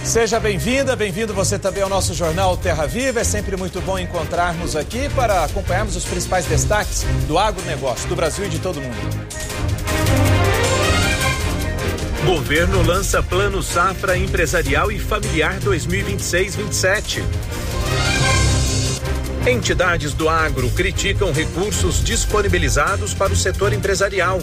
Seja bem-vinda, bem-vindo você também ao nosso jornal Terra Viva. É sempre muito bom encontrarmos aqui para acompanharmos os principais destaques do agronegócio do Brasil e de todo mundo. Governo lança Plano Safra Empresarial e Familiar 2026-27. Entidades do agro criticam recursos disponibilizados para o setor empresarial.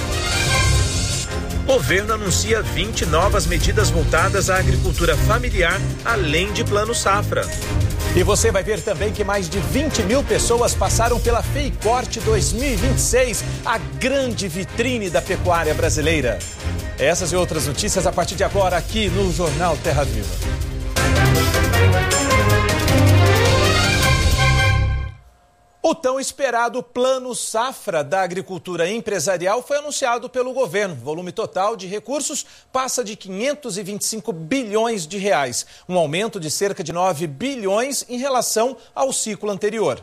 Governo anuncia 20 novas medidas voltadas à agricultura familiar, além de Plano Safra. E você vai ver também que mais de 20 mil pessoas passaram pela FEICORT 2026, a grande vitrine da pecuária brasileira. Essas e outras notícias a partir de agora aqui no Jornal Terra Viva. O tão esperado Plano Safra da Agricultura Empresarial foi anunciado pelo governo. O volume total de recursos passa de 525 bilhões de reais, um aumento de cerca de 9 bilhões em relação ao ciclo anterior.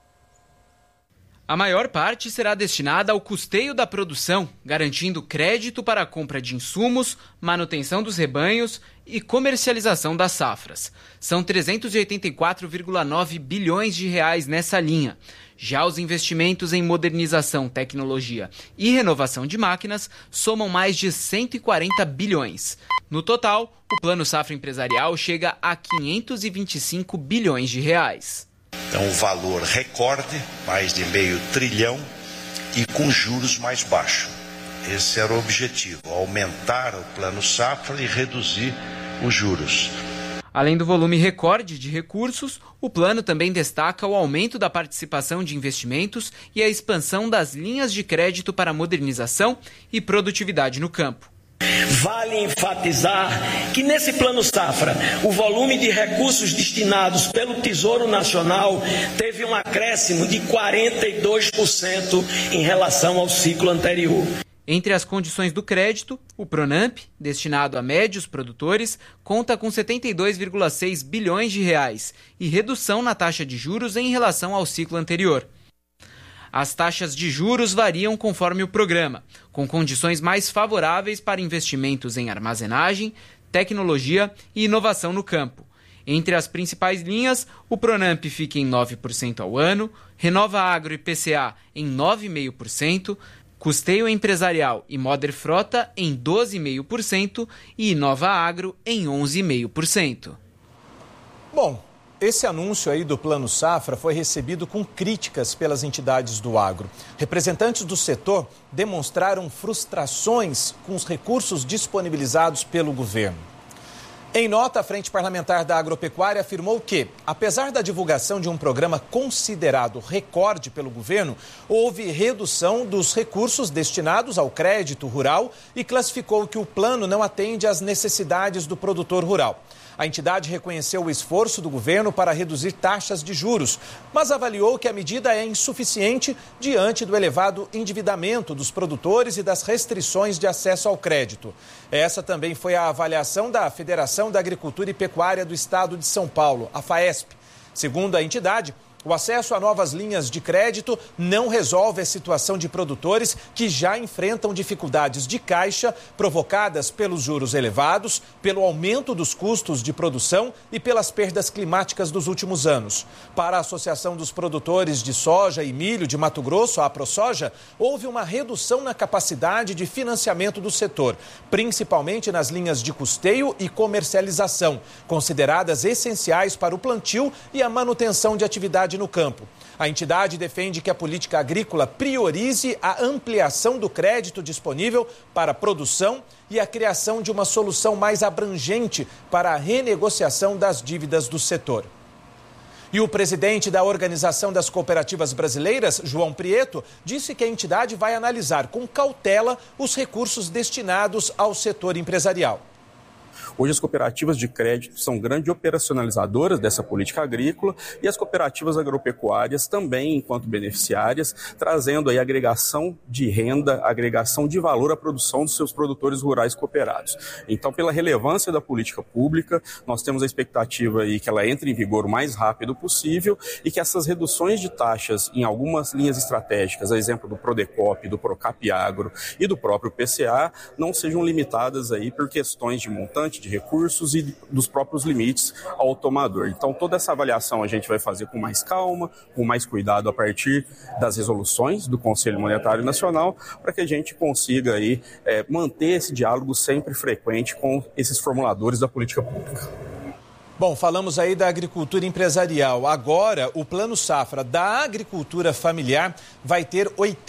A maior parte será destinada ao custeio da produção, garantindo crédito para a compra de insumos, manutenção dos rebanhos e comercialização das safras. São 384,9 bilhões de reais nessa linha. Já os investimentos em modernização, tecnologia e renovação de máquinas somam mais de 140 bilhões. No total, o Plano Safra Empresarial chega a 525 bilhões de reais. É um valor recorde, mais de meio trilhão e com juros mais baixos. Esse era o objetivo, aumentar o Plano Safra e reduzir os juros. Além do volume recorde de recursos, o plano também destaca o aumento da participação de investimentos e a expansão das linhas de crédito para modernização e produtividade no campo. Vale enfatizar que nesse Plano Safra, o volume de recursos destinados pelo Tesouro Nacional teve um acréscimo de 42% em relação ao ciclo anterior. Entre as condições do crédito, o Pronamp, destinado a médios produtores, conta com 72,6 bilhões de reais e redução na taxa de juros em relação ao ciclo anterior. As taxas de juros variam conforme o programa, com condições mais favoráveis para investimentos em armazenagem, tecnologia e inovação no campo. Entre as principais linhas, o Pronamp fica em 9% ao ano, Renova Agro e PCA em 9,5%, Custeio Empresarial e Moder Frota em 12,5% e Inova Agro em 11,5%. Bom, esse anúncio aí do Plano Safra foi recebido com críticas pelas entidades do agro. Representantes do setor demonstraram frustrações com os recursos disponibilizados pelo governo. Em nota, a Frente Parlamentar da Agropecuária afirmou que, apesar da divulgação de um programa considerado recorde pelo governo, houve redução dos recursos destinados ao crédito rural e classificou que o plano não atende às necessidades do produtor rural. A entidade reconheceu o esforço do governo para reduzir taxas de juros, mas avaliou que a medida é insuficiente diante do elevado endividamento dos produtores e das restrições de acesso ao crédito. Essa também foi a avaliação da Federação da Agricultura e Pecuária do Estado de São Paulo, a FAESP. Segundo a entidade, o acesso a novas linhas de crédito não resolve a situação de produtores que já enfrentam dificuldades de caixa provocadas pelos juros elevados, pelo aumento dos custos de produção e pelas perdas climáticas dos últimos anos. Para a Associação dos Produtores de Soja e Milho de Mato Grosso, a AproSoja, houve uma redução na capacidade de financiamento do setor, principalmente nas linhas de custeio e comercialização, consideradas essenciais para o plantio e a manutenção de atividade no campo. A entidade defende que a política agrícola priorize a ampliação do crédito disponível para a produção e a criação de uma solução mais abrangente para a renegociação das dívidas do setor. E o presidente da Organização das Cooperativas Brasileiras, João Prieto, disse que a entidade vai analisar com cautela os recursos destinados ao setor empresarial. Hoje as cooperativas de crédito são grandes operacionalizadoras dessa política agrícola e as cooperativas agropecuárias também, enquanto beneficiárias, trazendo aí agregação de renda, agregação de valor à produção dos seus produtores rurais cooperados. Então, pela relevância da política pública, nós temos a expectativa aí que ela entre em vigor o mais rápido possível e que essas reduções de taxas em algumas linhas estratégicas, a exemplo do Prodecop, do Procap Agro e do próprio PCA, não sejam limitadas aí por questões de montante montante de recursos e dos próprios limites ao tomador. Então, toda essa avaliação a gente vai fazer com mais calma, com mais cuidado a partir das resoluções do Conselho Monetário Nacional, para que a gente consiga aí, manter esse diálogo sempre frequente com esses formuladores da política pública. Bom, falamos aí da agricultura empresarial. Agora, o Plano Safra da agricultura familiar vai ter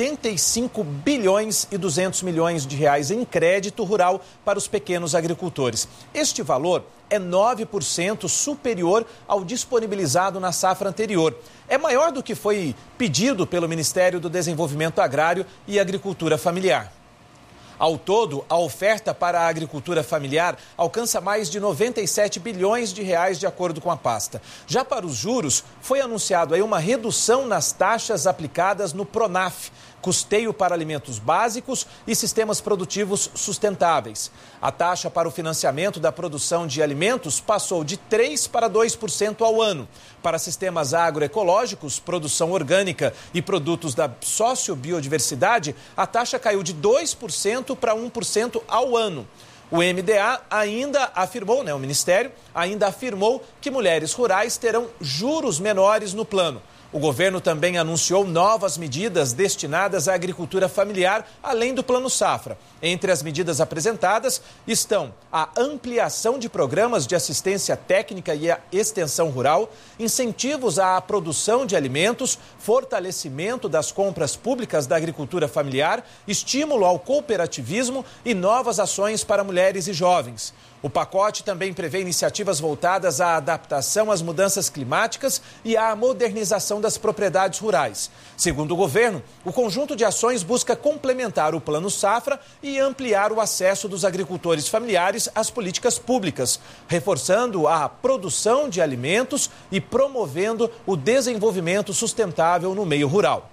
85 bilhões e 200 milhões de reais em crédito rural para os pequenos agricultores. Este valor é 9% superior ao disponibilizado na safra anterior. É maior do que foi pedido pelo Ministério do Desenvolvimento Agrário e Agricultura Familiar. Ao todo, a oferta para a agricultura familiar alcança mais de 97 bilhões de reais, de acordo com a pasta. Já para os juros, foi anunciado aí uma redução nas taxas aplicadas no PRONAF, custeio para alimentos básicos e sistemas produtivos sustentáveis. A taxa para o financiamento da produção de alimentos passou de 3% para 2% ao ano. Para sistemas agroecológicos, produção orgânica e produtos da sociobiodiversidade, a taxa caiu de 2% para 1% ao ano. O MDA ainda afirmou, o Ministério ainda afirmou que mulheres rurais terão juros menores no plano. O governo também anunciou novas medidas destinadas à agricultura familiar, além do Plano Safra. Entre as medidas apresentadas estão a ampliação de programas de assistência técnica e a extensão rural, incentivos à produção de alimentos, fortalecimento das compras públicas da agricultura familiar, estímulo ao cooperativismo e novas ações para mulheres e jovens. O pacote também prevê iniciativas voltadas à adaptação às mudanças climáticas e à modernização das propriedades rurais. Segundo o governo, o conjunto de ações busca complementar o Plano Safra e ampliar o acesso dos agricultores familiares às políticas públicas, reforçando a produção de alimentos e promovendo o desenvolvimento sustentável no meio rural.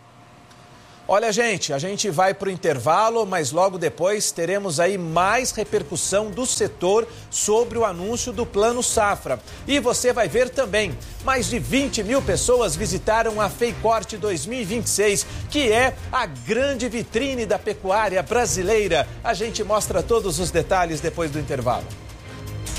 Olha, gente, a gente vai para o intervalo, mas logo depois teremos aí mais repercussão do setor sobre o anúncio do Plano Safra. E você vai ver também, mais de 20 mil pessoas visitaram a FEICORT 2026, que é a grande vitrine da pecuária brasileira. A gente mostra todos os detalhes depois do intervalo.